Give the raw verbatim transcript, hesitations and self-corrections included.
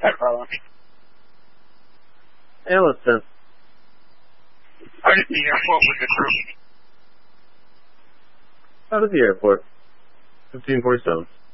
Hi, Carla. Hey, listen. I'm at the airport with the group. Out of the airport. fifteen forty-seven.